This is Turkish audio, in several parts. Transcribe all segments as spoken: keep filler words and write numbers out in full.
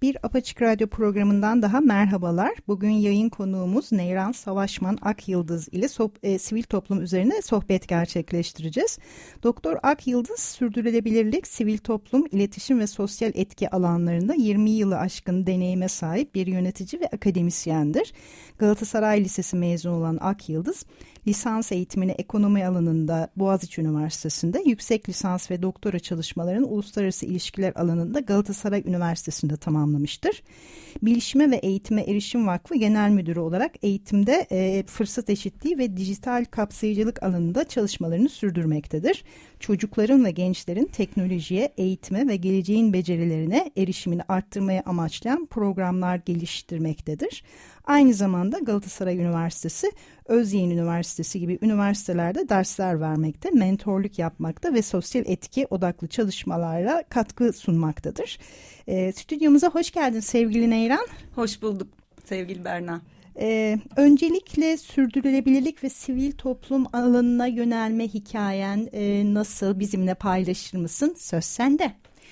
Bir Apaçık Radyo programından daha merhabalar. Bugün yayın konuğumuz Neyran Savaşman Akyıldız ile so- e, sivil toplum üzerine sohbet gerçekleştireceğiz. Doktor Akyıldız, sürdürülebilirlik, sivil toplum, iletişim ve sosyal etki alanlarında yirmi yılı aşkın deneyime sahip bir yönetici ve akademisyendir. Galatasaray Lisesi mezunu olan Akyıldız, lisans eğitimini ekonomi alanında Boğaziçi Üniversitesi'nde, yüksek lisans ve doktora çalışmalarını uluslararası ilişkiler alanında Galatasaray Üniversitesi'nde tamamlamıştır. Bilişime ve Eğitime Erişim Vakfı Genel Müdürü olarak eğitimde e, fırsat eşitliği ve dijital kapsayıcılık alanında çalışmalarını sürdürmektedir. Çocukların ve gençlerin teknolojiye, eğitime ve geleceğin becerilerine erişimini arttırmaya amaçlayan programlar geliştirmektedir. Aynı zamanda Galatasaray Üniversitesi, Özyeğin Üniversitesi gibi üniversitelerde dersler vermekte, mentorluk yapmakta ve sosyal etki odaklı çalışmalarla katkı sunmaktadır. E, stüdyomuza hoş geldin sevgili Neyran. Hoş bulduk sevgili Berna. Ee, öncelikle sürdürülebilirlik ve sivil toplum alanına yönelme hikayen e, nasıl, bizimle paylaşır mısın? Söz sende.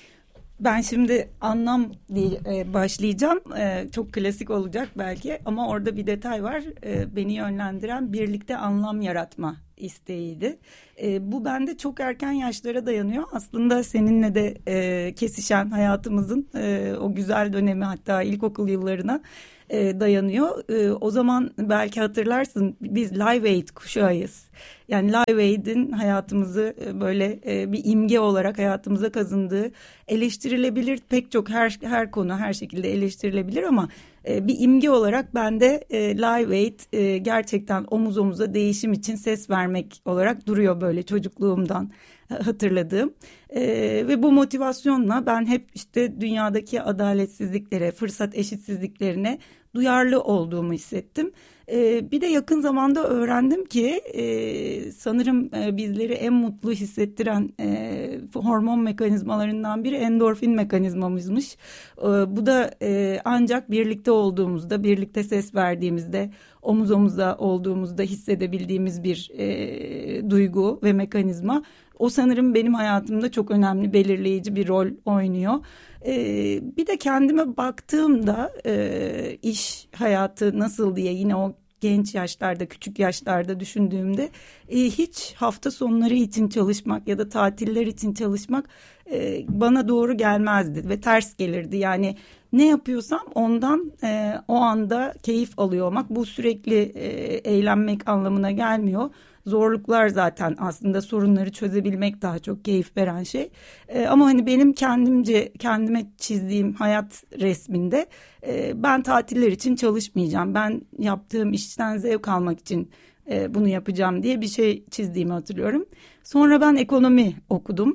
Ben şimdi anlam diye e, başlayacağım. E, çok klasik olacak belki ama orada bir detay var. E, beni yönlendiren birlikte anlam yaratma isteğiydi. E, bu bende çok erken yaşlara dayanıyor. Aslında seninle de e, kesişen hayatımızın e, o güzel dönemi, hatta ilkokul yıllarına e, dayanıyor. E, o zaman belki hatırlarsın, biz Live Aid kuşağıyız. Yani Live Aid'in hayatımızı e, böyle e, bir imge olarak hayatımıza kazındığı, eleştirilebilir pek çok her her konu her şekilde eleştirilebilir ama e, bir imge olarak bende e, Live Aid e, gerçekten omuz omuza değişim için ses vermek olarak duruyor, böyle çocukluğumdan hatırladığım. E, ve bu motivasyonla ben hep işte dünyadaki adaletsizliklere, fırsat eşitsizliklerine duyarlı olduğumu hissettim. Ee, bir de yakın zamanda öğrendim ki e, sanırım e, bizleri en mutlu hissettiren e, hormon mekanizmalarından biri endorfin mekanizmamızmış. E, bu da e, ancak birlikte olduğumuzda, birlikte ses verdiğimizde, omuz omuza olduğumuzda hissedebildiğimiz bir e, duygu ve mekanizma. O sanırım benim hayatımda çok önemli, belirleyici bir rol oynuyor. Ee, bir de kendime baktığımda e, iş hayatı nasıl diye yine o genç yaşlarda, küçük yaşlarda düşündüğümde e, hiç hafta sonları için çalışmak ya da tatiller için çalışmak e, bana doğru gelmezdi ve ters gelirdi. Yani ne yapıyorsam ondan e, o anda keyif alıyor olmak, bu sürekli e, eğlenmek anlamına gelmiyor. Zorluklar zaten aslında sorunları çözebilmek daha çok keyif veren şey. Ee, ama hani benim kendimce kendime çizdiğim hayat resminde e, ben tatiller için çalışmayacağım. Ben yaptığım işten zevk almak için e, bunu yapacağım diye bir şey çizdiğimi hatırlıyorum. Sonra ben ekonomi okudum.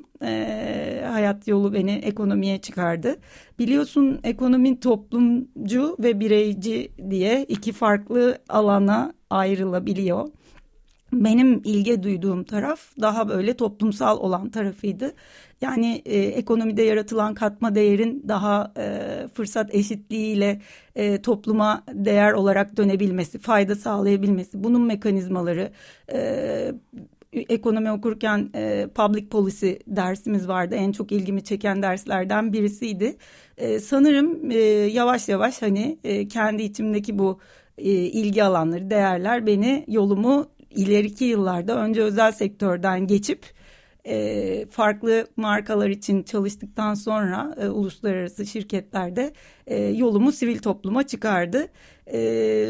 E, hayat yolu beni ekonomiye çıkardı. Biliyorsun, ekonomi toplumcu ve bireyci diye iki farklı alana ayrılabiliyor. Benim ilgi duyduğum taraf daha böyle toplumsal olan tarafıydı. Yani e, ekonomide yaratılan katma değerin daha e, fırsat eşitliğiyle e, topluma değer olarak dönebilmesi, fayda sağlayabilmesi, bunun mekanizmaları. E, ekonomi okurken e, public policy dersimiz vardı. En çok ilgimi çeken derslerden birisiydi. E, sanırım e, yavaş yavaş hani e, kendi içimdeki bu e, ilgi alanları, değerler beni yolumu ileriki yıllarda önce özel sektörden geçip e, farklı markalar için çalıştıktan sonra e, uluslararası şirketlerde e, yolumu sivil topluma çıkardı. E,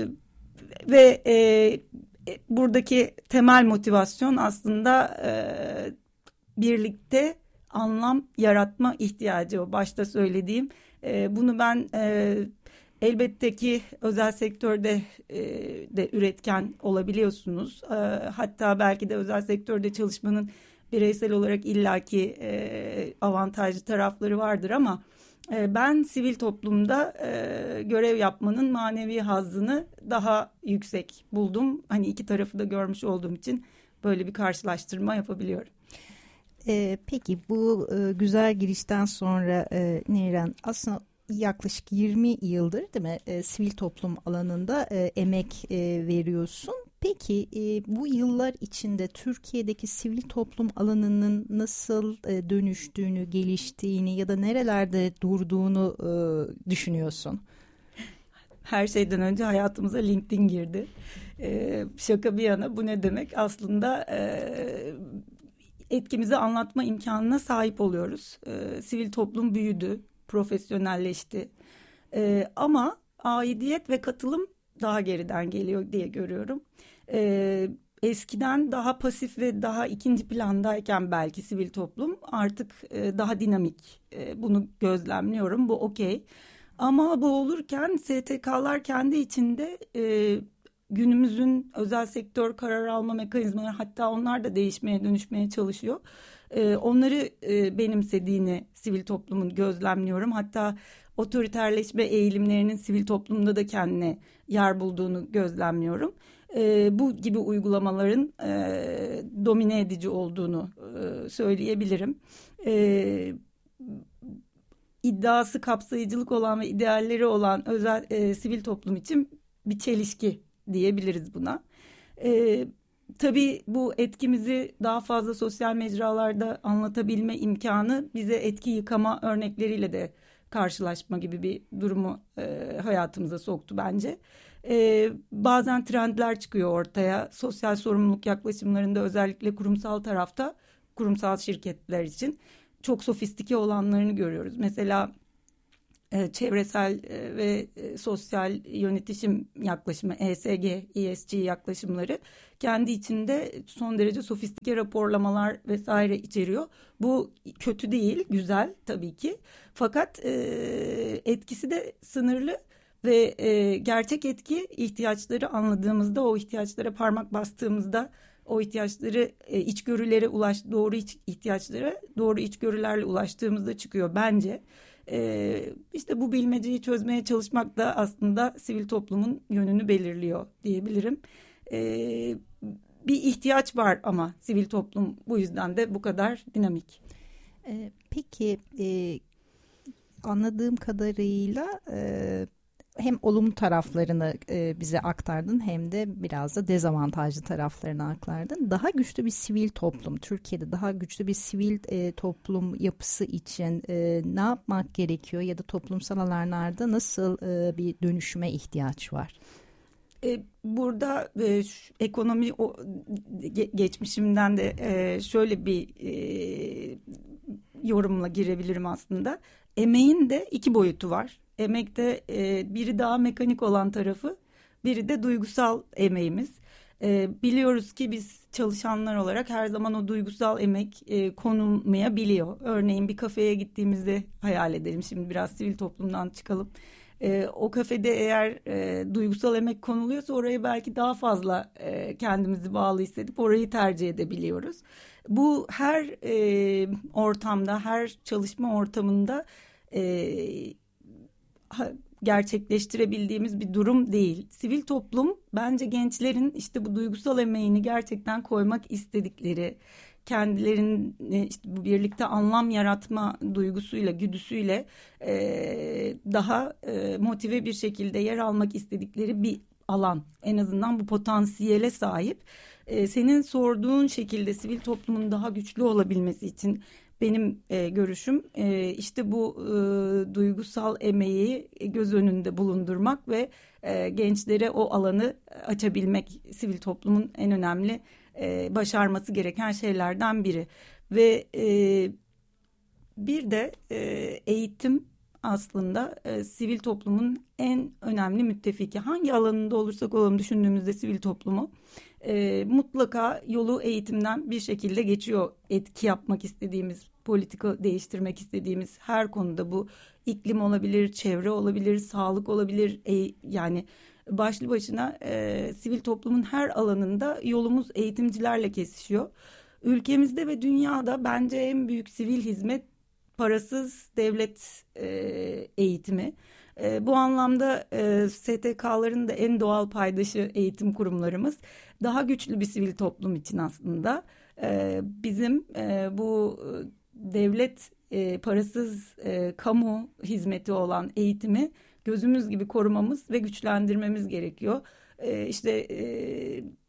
ve e, buradaki temel motivasyon aslında e, birlikte anlam yaratma ihtiyacı, o başta söylediğim. E, bunu ben e, elbette ki özel sektörde e, de üretken olabiliyorsunuz. E, hatta belki de özel sektörde çalışmanın bireysel olarak illaki e, avantajlı tarafları vardır ama e, ben sivil toplumda e, görev yapmanın manevi hazzını daha yüksek buldum. Hani iki tarafı da görmüş olduğum için böyle bir karşılaştırma yapabiliyorum. Ee, peki bu e, güzel girişten sonra e, Neyran, aslında yaklaşık yirmi yıldır değil mi e, sivil toplum alanında e, emek e, veriyorsun. Peki e, bu yıllar içinde Türkiye'deki sivil toplum alanının nasıl e, dönüştüğünü, geliştiğini ya da nerelerde durduğunu e, düşünüyorsun? Her şeyden önce hayatımıza LinkedIn girdi. Ee, şaka bir yana, bu ne demek? Aslında e, etkimizi anlatma imkanına sahip oluyoruz. E, sivil toplum büyüdü, profesyonelleşti. E, ama aidiyet ve katılım daha geriden geliyor diye görüyorum. E, eskiden daha pasif ve daha ikinci plandayken belki sivil toplum artık e, daha dinamik. E, bunu gözlemliyorum. Bu okey. Ama bu olurken S T K'lar kendi içinde e, günümüzün özel sektör karar alma mekanizmaları, hatta onlar da değişmeye dönüşmeye çalışıyor. E, onları e, benimsediğini sivil toplumun gözlemliyorum. Hatta otoriterleşme eğilimlerinin sivil toplumda da kendine yer bulduğunu gözlemliyorum. E, bu gibi uygulamaların e, domine edici olduğunu e, söyleyebilirim. E, iddiası kapsayıcılık olan ve idealleri olan özel e, sivil toplum için bir çelişki diyebiliriz buna. E, tabii bu etkimizi daha fazla sosyal mecralarda anlatabilme imkanı bize etki yıkama örnekleriyle de karşılaşma gibi bir durumu e, hayatımıza soktu bence. E, bazen trendler çıkıyor ortaya. Sosyal sorumluluk yaklaşımlarında, özellikle kurumsal tarafta, kurumsal şirketler için çok sofistike olanlarını görüyoruz. Mesela e, çevresel e, ve e, sosyal yönetişim yaklaşımı, E S G, E S G yaklaşımları kendi içinde son derece sofistike raporlamalar vesaire içeriyor. Bu kötü değil, güzel tabii ki. Fakat e, etkisi de sınırlı ve e, gerçek etki, ihtiyaçları anladığımızda, o ihtiyaçlara parmak bastığımızda, o ihtiyaçları, e, içgörülere ulaş, doğru iç, ihtiyaçlara doğru içgörülerle ulaştığımızda çıkıyor bence. E, işte bu bilmeceyi çözmeye çalışmak da aslında sivil toplumun yönünü belirliyor diyebilirim. E, bir ihtiyaç var ama sivil toplum bu yüzden de bu kadar dinamik. E, peki e, anladığım kadarıyla E... hem olumlu taraflarını e, bize aktardın hem de biraz da dezavantajlı taraflarını aktardın. Daha güçlü bir sivil toplum, Türkiye'de daha güçlü bir sivil e, toplum yapısı için e, ne yapmak gerekiyor ya da toplumsal alanlarda nasıl e, bir dönüşüme ihtiyaç var? E, burada e, şu, ekonomi o, ge, geçmişimden de e, şöyle bir e, yorumla girebilirim aslında. Emeğin de iki boyutu var. Emekte e, biri daha mekanik olan tarafı, biri de duygusal emeğimiz. E, biliyoruz ki biz çalışanlar olarak her zaman o duygusal emek e, konulmayabiliyor. Örneğin bir kafeye gittiğimizde hayal edelim, şimdi biraz sivil toplumdan çıkalım. E, o kafede eğer e, duygusal emek konuluyorsa oraya belki daha fazla e, kendimizi bağlı hissedip orayı tercih edebiliyoruz. Bu her e, ortamda, her çalışma ortamında e, gerçekleştirebildiğimiz bir durum değil. Sivil toplum bence gençlerin işte bu duygusal emeğini gerçekten koymak istedikleri, kendilerinin işte bu birlikte anlam yaratma duygusuyla, güdüsüyle e, daha e, motive bir şekilde yer almak istedikleri bir alan. En azından bu potansiyele sahip. E, senin sorduğun şekilde sivil toplumun daha güçlü olabilmesi için benim e, görüşüm e, işte bu e, duygusal emeği göz önünde bulundurmak ve e, gençlere o alanı açabilmek sivil toplumun en önemli e, başarması gereken şeylerden biri. Ve e, bir de e, eğitim aslında e, sivil toplumun en önemli müttefiki. Hangi alanında olursak olalım düşündüğümüzde sivil toplumu e, mutlaka yolu eğitimden bir şekilde geçiyor. Etki yapmak istediğimiz, politika değiştirmek istediğimiz her konuda, bu iklim olabilir, çevre olabilir, sağlık olabilir, e, yani başlı başına e, sivil toplumun her alanında yolumuz eğitimcilerle kesişiyor. Ülkemizde ve dünyada bence en büyük sivil hizmet parasız devlet e, eğitimi. E, bu anlamda e, S T K'ların da en doğal paydaşı eğitim kurumlarımız. Daha güçlü bir sivil toplum için aslında e, bizim e, bu devlet e, parasız e, kamu hizmeti olan eğitimi gözümüz gibi korumamız ve güçlendirmemiz gerekiyor. E, işte e,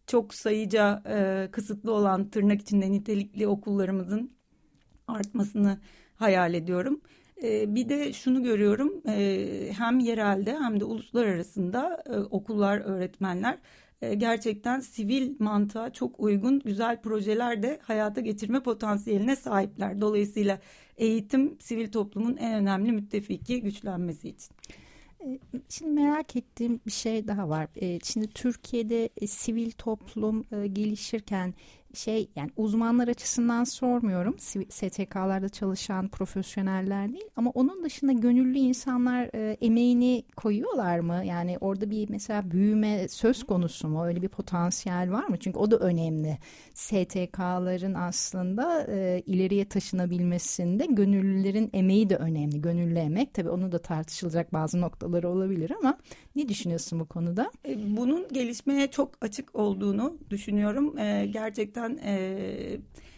çok sayıca e, kısıtlı olan tırnak içinde nitelikli okullarımızın artmasını hayal ediyorum. E, bir de şunu görüyorum, e, hem yerelde hem de uluslararasında e, okullar, öğretmenler e, gerçekten sivil mantığa çok uygun güzel projeler de hayata geçirme potansiyeline sahipler. Dolayısıyla eğitim sivil toplumun en önemli müttefiki güçlenmesi için. Şimdi merak ettiğim bir şey daha var. Şimdi Türkiye'de sivil toplum gelişirken şey, yani uzmanlar açısından sormuyorum. S T K'larda çalışan profesyoneller değil, ama onun dışında gönüllü insanlar e, emeğini koyuyorlar mı? Yani orada bir mesela büyüme söz konusu mu? Öyle bir potansiyel var mı? Çünkü o da önemli. S T K'ların aslında e, ileriye taşınabilmesinde gönüllülerin emeği de önemli. Gönüllü emek, tabii onu da tartışılacak bazı noktaları olabilir, ama ne düşünüyorsun bu konuda? Bunun gelişmeye çok açık olduğunu düşünüyorum. E, gerçekten E,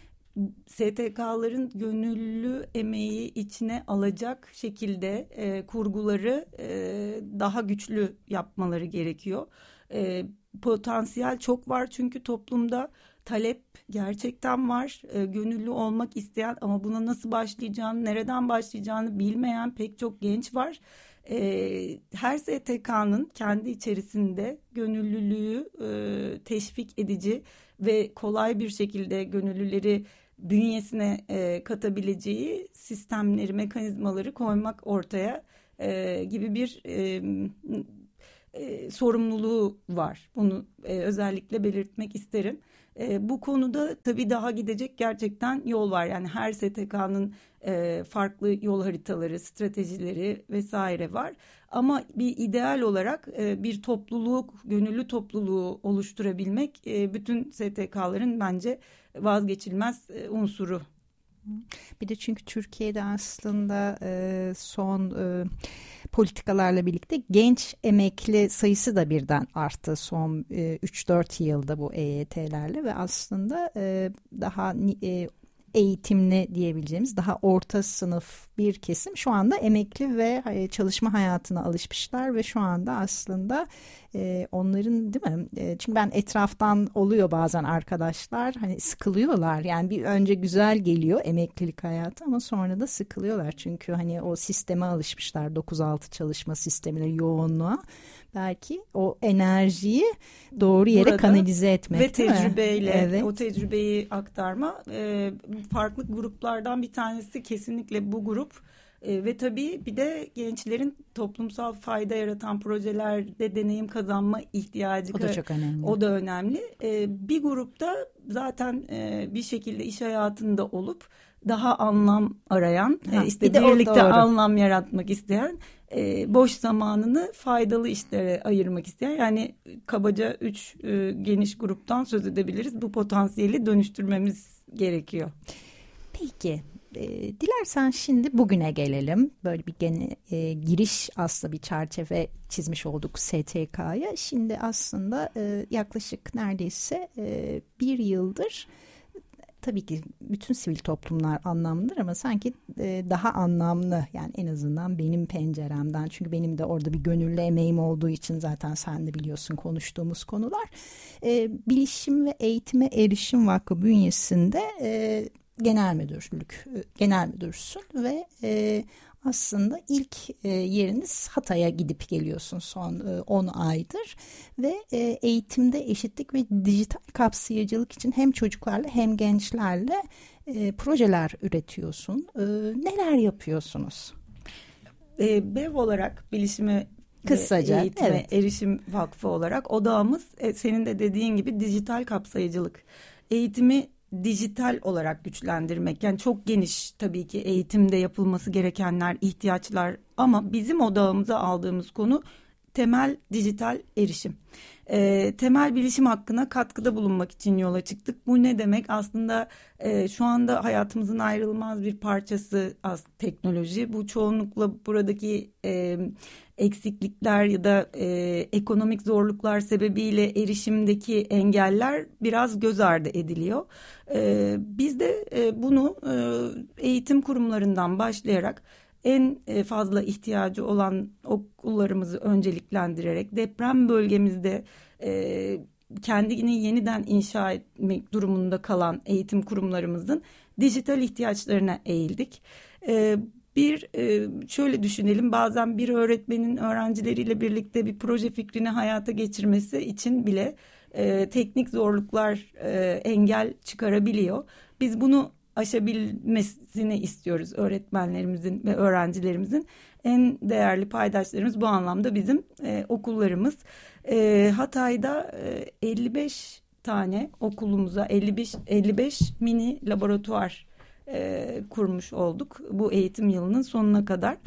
S T K'ların gönüllü emeği içine alacak şekilde e, kurguları e, daha güçlü yapmaları gerekiyor. E, potansiyel çok var çünkü toplumda talep gerçekten var. E, gönüllü olmak isteyen ama buna nasıl başlayacağını, nereden başlayacağını bilmeyen pek çok genç var. E, her S T K'nın kendi içerisinde gönüllülüğü e, teşvik edici ve kolay bir şekilde gönüllüleri bünyesine e, katabileceği sistemleri, mekanizmaları koymak ortaya e, gibi bir e, e, sorumluluğu var. Bunu e, özellikle belirtmek isterim. E, bu konuda tabii daha gidecek gerçekten yol var. Yani her S T K'nın e, farklı yol haritaları, stratejileri vesaire var. Ama bir ideal olarak e, bir topluluk, gönüllü topluluğu oluşturabilmek e, bütün S T K'ların bence vazgeçilmez e, unsuru. Bir de çünkü Türkiye'de aslında e, son e, politikalarla birlikte genç emekli sayısı da birden arttı son e, üç dört yılda bu E Y T'lerle ve aslında e, daha e, eğitimli diyebileceğimiz daha orta sınıf bir kesim şu anda emekli ve çalışma hayatına alışmışlar ve şu anda aslında e, onların, değil mi? E, çünkü ben etraftan oluyor bazen arkadaşlar, hani sıkılıyorlar. Yani bir önce güzel geliyor emeklilik hayatı ama sonra da sıkılıyorlar. Çünkü hani o sisteme alışmışlar, dokuz altı çalışma sistemine, yoğunluğa. Belki o enerjiyi doğru yere burada kanalize etmek ve tecrübeyle evet. o tecrübeyi aktarma. E, farklı gruplardan bir tanesi kesinlikle bu grup. E, ve tabii bir de gençlerin toplumsal fayda yaratan projelerde deneyim kazanma ihtiyacı. O da çok önemli. O da önemli. E, bir grupta zaten e, bir şekilde iş hayatında olup daha anlam arayan, ha, e, işte bir birlikte anlam yaratmak isteyen, e, boş zamanını faydalı işlere ayırmak isteyen, yani kabaca üç e, geniş gruptan söz edebiliriz. Bu potansiyeli dönüştürmemiz gerekiyor. Peki. E, dilersen şimdi bugüne gelelim. Böyle bir gene, e, giriş, aslında bir çerçeve çizmiş olduk S T K'ya. Şimdi aslında e, yaklaşık neredeyse e, bir yıldır, tabii ki bütün sivil toplumlar anlamlıdır ama sanki e, daha anlamlı, yani en azından benim penceremden, çünkü benim de orada bir gönüllü emeğim olduğu için zaten sen de biliyorsun konuştuğumuz konular. E, Bilişim ve Eğitime Erişim Vakfı bünyesinde e, genel müdürlük, genel müdürsün ve e, aslında ilk e, yeriniz Hatay'a gidip geliyorsun son e, on aydır ve e, eğitimde eşitlik ve dijital kapsayıcılık için hem çocuklarla hem gençlerle e, projeler üretiyorsun. E, neler yapıyorsunuz? E, B E V olarak Bilişime Kısaca, Eğitime evet. Erişim Vakfı olarak odağımız e, senin de dediğin gibi dijital kapsayıcılık. Eğitimi dijital olarak güçlendirmek. Yani çok geniş tabii ki eğitimde yapılması gerekenler, ihtiyaçlar, ama bizim odağımıza aldığımız konu temel dijital erişim. E, temel bilişim hakkına katkıda bulunmak için yola çıktık. Bu ne demek? Aslında e, şu anda hayatımızın ayrılmaz bir parçası az teknoloji. Bu çoğunlukla buradaki e, eksiklikler ya da e, ekonomik zorluklar sebebiyle erişimdeki engeller biraz göz ardı ediliyor. E, biz de e, bunu e, eğitim kurumlarından başlayarak en fazla ihtiyacı olan okullarımızı önceliklendirerek, deprem bölgemizde e, kendini yeniden inşa etmek durumunda kalan eğitim kurumlarımızın dijital ihtiyaçlarına eğildik. E, bir e, şöyle düşünelim, bazen bir öğretmenin öğrencileriyle birlikte bir proje fikrini hayata geçirmesi için bile e, teknik zorluklar e, engel çıkarabiliyor. Biz bunu aşabilmesini istiyoruz öğretmenlerimizin ve öğrencilerimizin. En değerli paydaşlarımız bu anlamda bizim e, okullarımız. E, Hatay'da e, elli beş tane okulumuza elli beş elli beş mini laboratuvar e, kurmuş olduk bu eğitim yılının sonuna kadar.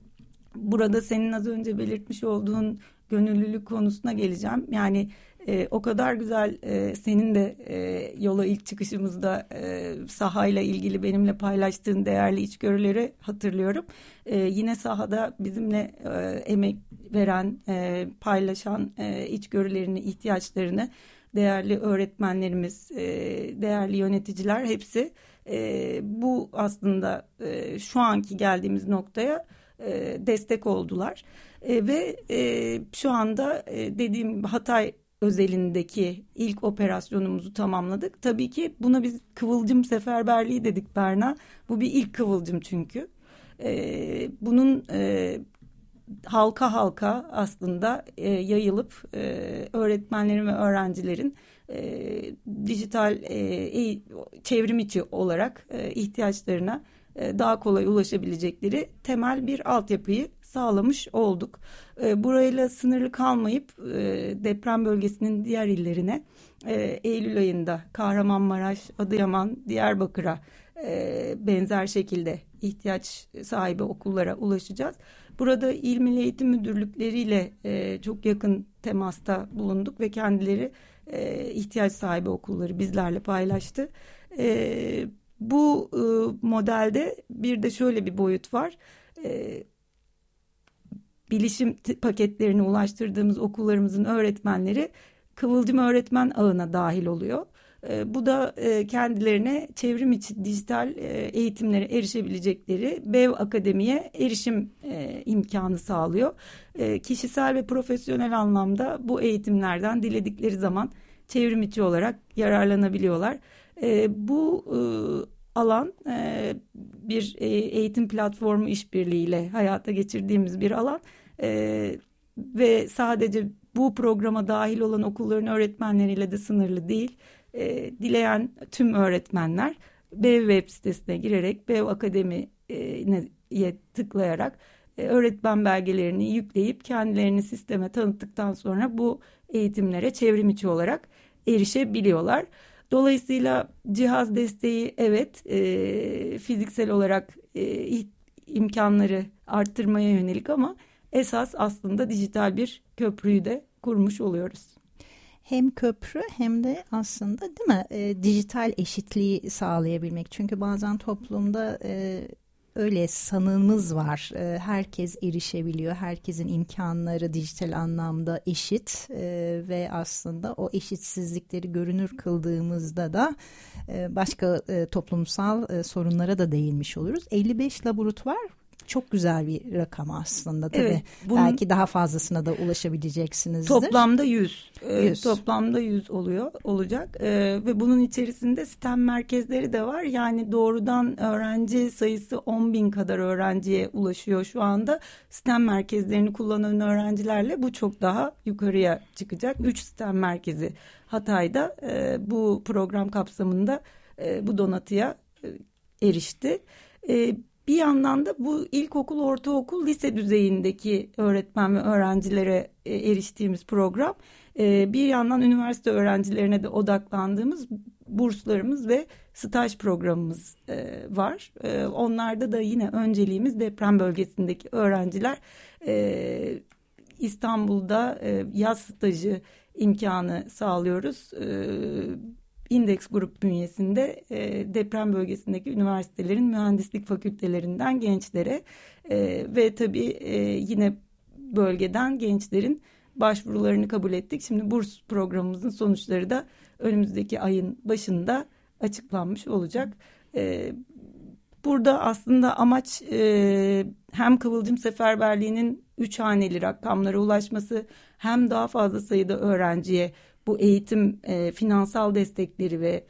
Burada senin az önce belirtmiş olduğun gönüllülük konusuna geleceğim. Yani e, o kadar güzel e, senin de e, yola ilk çıkışımızda e, sahayla ilgili benimle paylaştığın değerli içgörüleri hatırlıyorum. E, yine sahada bizimle e, emek veren, e, paylaşan e, içgörülerini, ihtiyaçlarını değerli öğretmenlerimiz, e, değerli yöneticiler hepsi e, bu aslında e, şu anki geldiğimiz noktaya e, destek oldular. E, ve e, şu anda e, dediğim gibi Hatay özelindeki ilk operasyonumuzu tamamladık. Tabii ki buna biz kıvılcım seferberliği dedik Berna. Bu bir ilk kıvılcım çünkü. E, bunun e, halka halka aslında e, yayılıp e, öğretmenlerin ve öğrencilerin e, dijital e, çevrim içi olarak e, ihtiyaçlarına e, daha kolay ulaşabilecekleri temel bir altyapıyı sağlamış olduk. E, burayla sınırlı kalmayıp e, deprem bölgesinin diğer illerine e, Eylül ayında Kahramanmaraş, Adıyaman, Diyarbakır'a e, benzer şekilde ihtiyaç sahibi okullara ulaşacağız. Burada İl Milli Eğitim Müdürlükleriyle e, çok yakın temasta bulunduk ve kendileri e, ihtiyaç sahibi okulları bizlerle paylaştı. E, bu e, modelde bir de şöyle bir boyut var. E, bilişim paketlerini ulaştırdığımız okullarımızın öğretmenleri Kıvılcım Öğretmen Ağı'na dahil oluyor. E, bu da e, kendilerine çevrim içi dijital e, eğitimlere erişebilecekleri Bev Akademi'ye erişim e, imkanı sağlıyor. E, kişisel ve profesyonel anlamda bu eğitimlerden diledikleri zaman çevrim içi olarak yararlanabiliyorlar. E, bu e, alan e, bir e, eğitim platformu işbirliğiyle hayata geçirdiğimiz bir alan e, ve sadece bu programa dahil olan okulların öğretmenleriyle de sınırlı değil. E, dileyen tüm öğretmenler Bev web sitesine girerek Bev Akademi'ye tıklayarak e, öğretmen belgelerini yükleyip kendilerini sisteme tanıttıktan sonra bu eğitimlere çevrim içi olarak erişebiliyorlar. Dolayısıyla cihaz desteği evet e, fiziksel olarak e, imkanları arttırmaya yönelik ama esas aslında dijital bir köprüyü de kurmuş oluyoruz. Hem köprü hem de aslında değil mi e, dijital eşitliği sağlayabilmek. Çünkü bazen toplumda e, öyle sanığımız var. E, herkes erişebiliyor. Herkesin imkanları dijital anlamda eşit e, ve aslında o eşitsizlikleri görünür kıldığımızda da e, başka e, toplumsal e, sorunlara da değinmiş oluruz. elli beş laboratuvar çok güzel bir rakam aslında tabii. Evet, bunun belki daha fazlasına da ulaşabileceksinizdir. Toplamda yüz. yüz. E, toplamda yüz oluyor, olacak. E, ve bunun içerisinde STEM merkezleri de var. Yani doğrudan öğrenci sayısı on bin kadar öğrenciye ulaşıyor şu anda. STEM merkezlerini kullanan öğrencilerle bu çok daha yukarıya çıkacak. üç STEM merkezi Hatay'da e, bu program kapsamında e, bu donatıya e, erişti. E, Bir yandan da bu ilkokul, ortaokul, lise düzeyindeki öğretmen ve öğrencilere eriştiğimiz program, bir yandan üniversite öğrencilerine de odaklandığımız burslarımız ve staj programımız var. Onlarda da yine önceliğimiz deprem bölgesindeki öğrenciler. İstanbul'da yaz stajı imkanı sağlıyoruz. İndeks Grup bünyesinde e, deprem bölgesindeki üniversitelerin mühendislik fakültelerinden gençlere e, ve tabii e, yine bölgeden gençlerin başvurularını kabul ettik. Şimdi burs programımızın sonuçları da önümüzdeki ayın başında açıklanmış olacak. E, burada aslında amaç e, hem Kıvılcım Seferberliği'nin üç haneli rakamlara ulaşması hem daha fazla sayıda öğrenciye bu eğitim e, finansal destekleri ve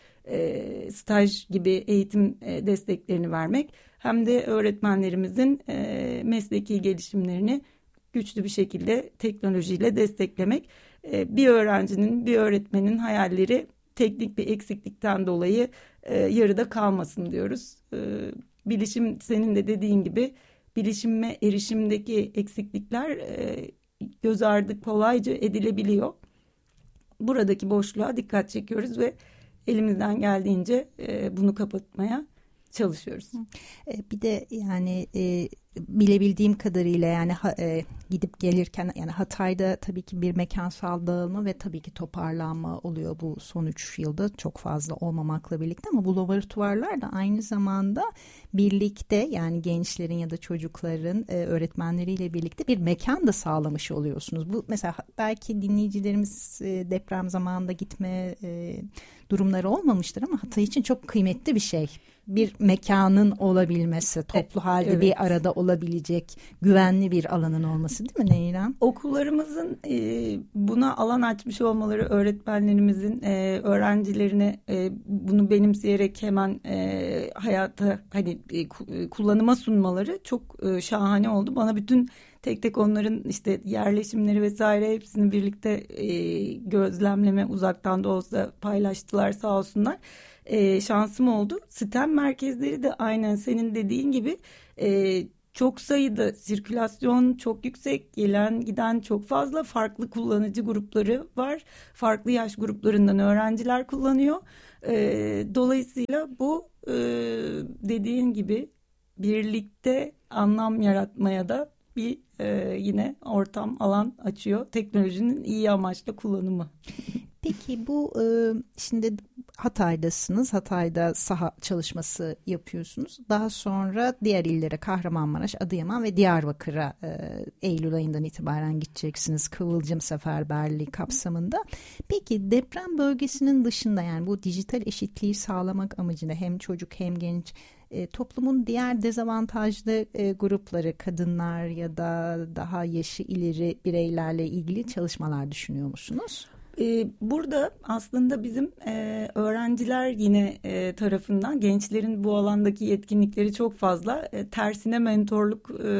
e, staj gibi eğitim e, desteklerini vermek, hem de öğretmenlerimizin e, mesleki gelişimlerini güçlü bir şekilde teknolojiyle desteklemek. E, bir öğrencinin, bir öğretmenin hayalleri teknik bir eksiklikten dolayı e, yarıda kalmasın diyoruz. E, bilişim, senin de dediğin gibi, bilişime erişimdeki eksiklikler e, göz ardı kolayca edilebiliyor. Buradaki boşluğa dikkat çekiyoruz ve elimizden geldiğince e, bunu kapatmaya çalışıyoruz. Bir de yani e, bilebildiğim kadarıyla yani ha, e, gidip gelirken yani Hatay'da tabii ki bir mekansal dağılma ve tabii ki toparlanma oluyor bu son üç yılda, çok fazla olmamakla birlikte, ama bu laboratuvarlar da aynı zamanda birlikte, yani gençlerin ya da çocukların e, öğretmenleriyle birlikte bir mekan da sağlamış oluyorsunuz. Bu mesela belki dinleyicilerimiz e, deprem zamanında gitme e, durumları olmamıştır ama Hatay için çok kıymetli bir şey. Bir mekanın olabilmesi, toplu halde evet. bir arada olabilecek güvenli bir alanın olması, değil mi Neyran? Okullarımızın e, buna alan açmış olmaları, öğretmenlerimizin e, öğrencilerine e, bunu benimseyerek hemen e, hayata hani e, kullanıma sunmaları çok e, şahane oldu. Bana bütün tek tek onların işte yerleşimleri vesaire hepsini birlikte e, gözlemleme, uzaktan da olsa paylaştılar sağ olsunlar. E, şansım oldu. STEM merkezleri de aynen senin dediğin gibi e, çok sayıda, sirkülasyon çok yüksek, gelen giden çok fazla, farklı kullanıcı grupları var. Farklı yaş gruplarından öğrenciler kullanıyor. E, dolayısıyla bu e, dediğin gibi birlikte anlam yaratmaya da bir e, yine ortam, alan açıyor. Teknolojinin iyi amaçla kullanımı. Peki bu e, şimdi Hatay'dasınız. Hatay'da saha çalışması yapıyorsunuz. Daha sonra diğer illere, Kahramanmaraş, Adıyaman ve Diyarbakır'a e, Eylül ayından itibaren gideceksiniz. Kıvılcım Seferberliği kapsamında. Peki deprem bölgesinin dışında, yani bu dijital eşitliği sağlamak amacıyla hem çocuk hem genç, E, toplumun diğer dezavantajlı e, grupları, kadınlar ya da daha yaşı ileri bireylerle ilgili çalışmalar düşünüyor musunuz? Burada aslında bizim e, öğrenciler yine e, tarafından gençlerin bu alandaki yetkinlikleri çok fazla. E, tersine mentorluk e,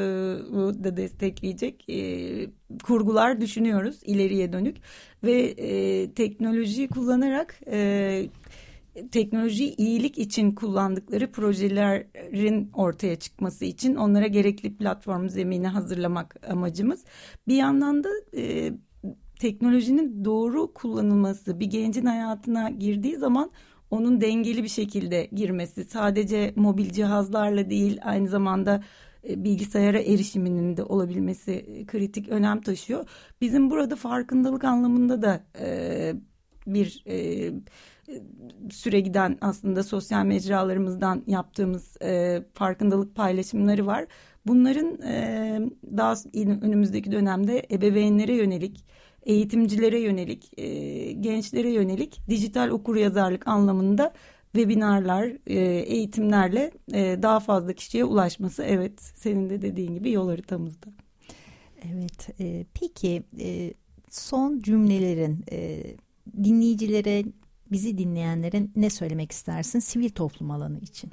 da destekleyecek e, kurgular düşünüyoruz ileriye dönük. Ve e, teknolojiyi kullanarak e, teknolojiyi iyilik için kullandıkları projelerin ortaya çıkması için onlara gerekli platform zemini hazırlamak amacımız. Bir yandan da e, teknolojinin doğru kullanılması, bir gencin hayatına girdiği zaman onun dengeli bir şekilde girmesi, sadece mobil cihazlarla değil, aynı zamanda bilgisayara erişiminin de olabilmesi kritik önem taşıyor. Bizim burada farkındalık anlamında da e, bir e, süre giden aslında sosyal mecralarımızdan yaptığımız e, farkındalık paylaşımları var. Bunların e, daha önümüzdeki dönemde ebeveynlere yönelik, eğitimcilere yönelik, e, gençlere yönelik dijital okuryazarlık anlamında webinarlar, e, eğitimlerle e, daha fazla kişiye ulaşması, evet senin de dediğin gibi yol haritamızda. Evet, e, peki e, son cümlelerin e, dinleyicilere, bizi dinleyenlere ne söylemek istersin sivil toplum alanı için?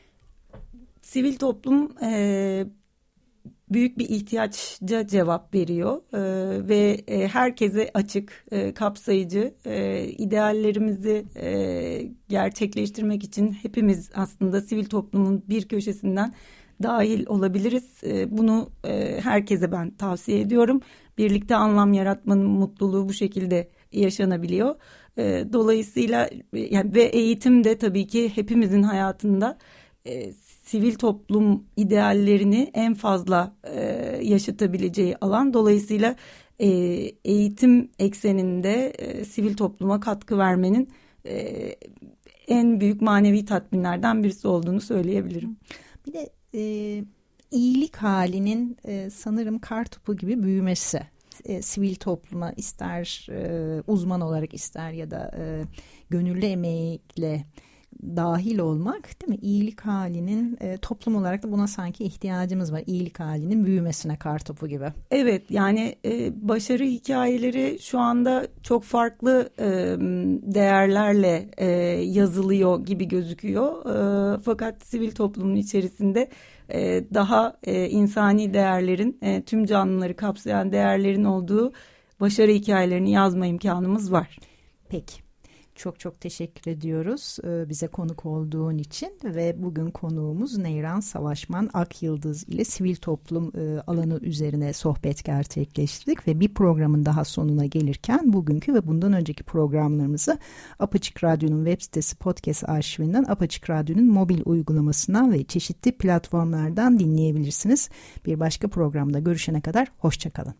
Sivil toplum e, büyük bir ihtiyaca cevap veriyor e, ve e, herkese açık, e, kapsayıcı, e, ideallerimizi e, gerçekleştirmek için hepimiz aslında sivil toplumun bir köşesinden dahil olabiliriz. E, bunu e, herkese ben tavsiye ediyorum. Birlikte anlam yaratmanın mutluluğu bu şekilde yaşanabiliyor. E, dolayısıyla yani ve eğitim de tabii ki hepimizin hayatında e, sivil toplum ideallerini en fazla e, yaşatabileceği alan. Dolayısıyla e, eğitim ekseninde e, sivil topluma katkı vermenin e, en büyük manevi tatminlerden birisi olduğunu söyleyebilirim. Bir de e, iyilik halinin e, sanırım kartopu gibi büyümesi. E, sivil topluma ister e, uzman olarak ister ya da e, gönüllü emeğiyle dahil olmak, değil mi? İyilik halinin e, toplum olarak da buna sanki ihtiyacımız var. İyilik halinin büyümesine kartopu gibi. Evet, yani e, başarı hikayeleri şu anda çok farklı e, değerlerle e, yazılıyor gibi gözüküyor. E, fakat sivil toplumun içerisinde e, daha e, insani değerlerin, e, tüm canlıları kapsayan değerlerin olduğu başarı hikayelerini yazma imkanımız var. Peki. Çok çok teşekkür ediyoruz bize konuk olduğun için ve bugün konuğumuz Neyran Savaşman Akyıldız ile sivil toplum alanı üzerine sohbet gerçekleştirdik ve bir programın daha sonuna gelirken bugünkü ve bundan önceki programlarımızı Apaçık Radyo'nun web sitesi podcast arşivinden, Apaçık Radyo'nun mobil uygulamasından ve çeşitli platformlardan dinleyebilirsiniz. Bir başka programda görüşene kadar hoşça kalın.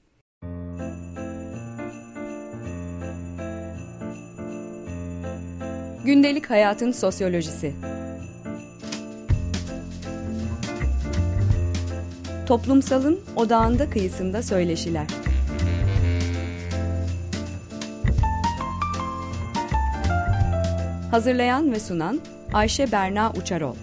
Gündelik hayatın sosyolojisi. Toplumsalın odağında kıyısında söyleşiler. Hazırlayan ve sunan Ayşe Berna Uçarol.